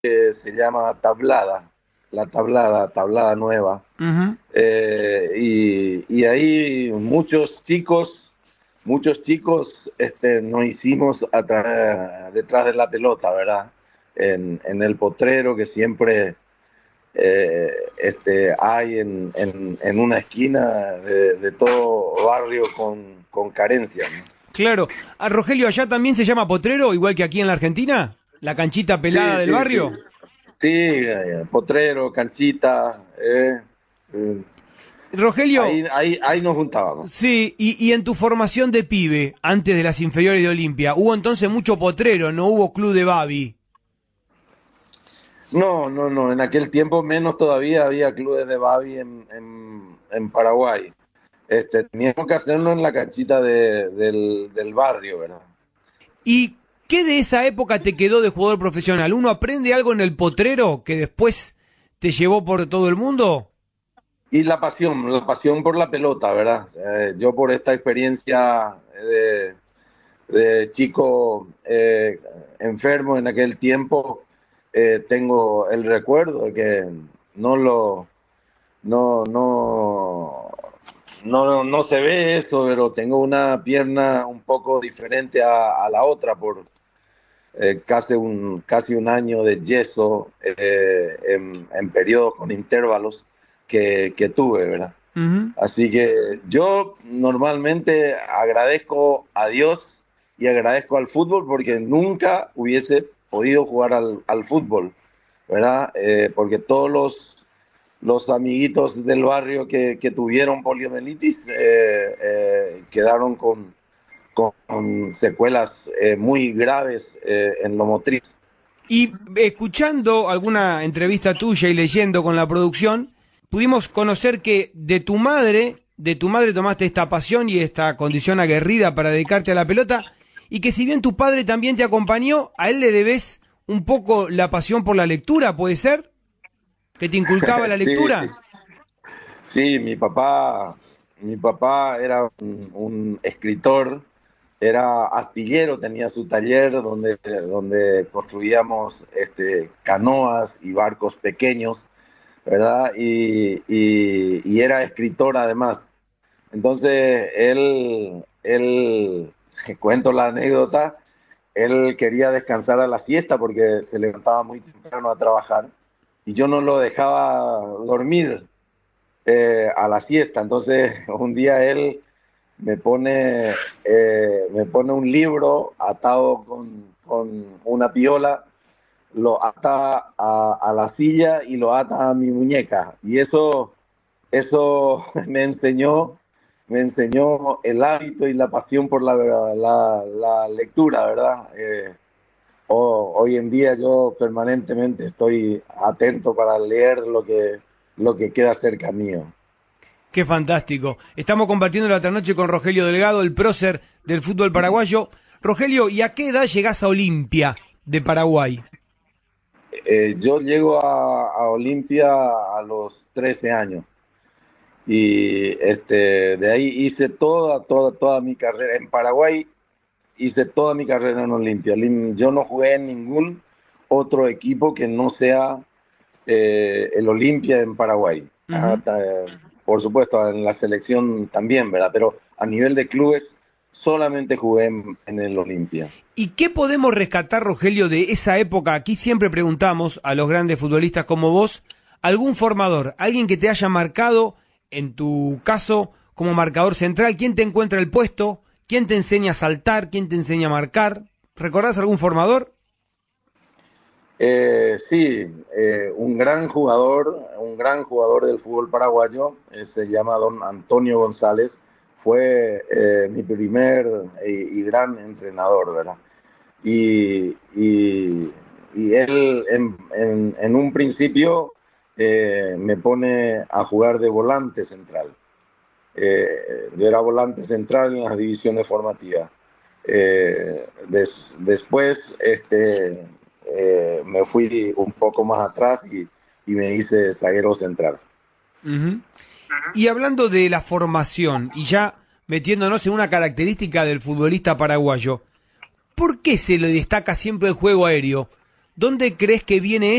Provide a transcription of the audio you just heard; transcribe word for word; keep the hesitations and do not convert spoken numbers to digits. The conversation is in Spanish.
que se llama Tablada, la Tablada, Tablada Nueva. Ujú. Eh, y, y ahí muchos chicos, muchos chicos este, nos hicimos atra- detrás de la pelota, ¿verdad? En, en el potrero que siempre eh, este, hay en, en, en una esquina de, de todo barrio con, con carencia, ¿no? Claro. Ah, Rogelio, ¿allá también se llama potrero, igual que aquí en la Argentina? ¿La canchita pelada Sí, del sí, sí. barrio? Sí, eh, potrero, canchita, eh, eh, Rogelio, ahí, ahí, ahí nos juntábamos. sí, y, y en tu formación de pibe, antes de las inferiores de Olimpia, hubo entonces mucho potrero, no hubo club de Babi. No, no, no, en aquel tiempo menos todavía había clubes de Babi en, en, en Paraguay. Este, teníamos que hacerlo en la canchita de- del, del barrio, ¿verdad? ¿Y qué de esa época te quedó de jugador profesional? ¿Uno aprende algo en el potrero que después te llevó por todo el mundo? Y la pasión, la pasión por la pelota, ¿verdad? Eh, yo por esta experiencia de, de chico eh, enfermo en aquel tiempo, eh, tengo el recuerdo de que no lo, no, no, no, no se ve esto, pero tengo una pierna un poco diferente a, a la otra por eh, casi, un, casi un año de yeso eh, en, en periodos con intervalos que, que tuve, ¿verdad? Ujú. Así que yo normalmente agradezco a Dios y agradezco al fútbol porque nunca hubiese podido jugar al, al fútbol, ¿verdad? Eh, porque todos los, los amiguitos del barrio que, que tuvieron poliomielitis eh, eh, quedaron con, con secuelas eh, muy graves eh, en lo motriz. Y escuchando alguna entrevista tuya y leyendo con la producción, pudimos conocer que de tu madre, de tu madre tomaste esta pasión y esta condición aguerrida para dedicarte a la pelota, y que si bien tu padre también te acompañó, a él le debes un poco la pasión por la lectura, ¿puede ser? ¿Que te inculcaba la Sí, sí, lectura? sí, mi papá, mi papá era un, un escritor, era astillero, tenía su taller donde, donde construíamos este, canoas y barcos pequeños, ¿verdad? Y, y, y era escritor además. Entonces, él, él, cuento la anécdota, él quería descansar a la siesta porque se levantaba muy temprano a trabajar y yo no lo dejaba dormir eh, a la siesta. Entonces, un día él me pone, eh, me pone un libro atado con, con una piola, lo ata a, a, la silla y lo ata a mi muñeca. Y eso, eso me enseñó, me enseñó el hábito y la pasión por la, la, la lectura, ¿verdad? Eh, o, hoy en día yo permanentemente estoy atento para leer lo que, lo que queda cerca mío. Qué fantástico. Estamos compartiendo la otra noche con Rogelio Delgado, el prócer del fútbol paraguayo. Rogelio, ¿y a qué edad llegás a Olimpia de Paraguay? Eh, yo llego a, a Olimpia a los trece años y este, de ahí hice toda, toda, toda mi carrera. En Paraguay hice toda mi carrera en Olimpia. Yo no jugué en ningún otro equipo que no sea eh, el Olimpia en Paraguay. Ah, Ujú. ta- por supuesto, en la selección también, ¿verdad? Pero a nivel de clubes solamente jugué en, en el Olimpia. ¿Y qué podemos rescatar, Rogelio, de esa época? Aquí siempre preguntamos a los grandes futbolistas como vos, algún formador, alguien que te haya marcado, en tu caso, como marcador central, quién te encuentra el puesto, quién te enseña a saltar, quién te enseña a marcar. ¿Recordás algún formador? Eh, sí, eh, un gran jugador, un gran jugador del fútbol paraguayo, eh, se llama don Antonio González, fue eh, mi primer y, y gran entrenador, ¿verdad? Y, y, y él en, en, en, un principio eh, me pone a jugar de volante central. Eh, yo era volante central en las divisiones formativas. Eh, des, después este, eh, me fui un poco más atrás y, y me hice zaguero central. Ujú. Y hablando de la formación, y ya metiéndonos en una característica del futbolista paraguayo, ¿por qué se le destaca siempre el juego aéreo? ¿Dónde crees que viene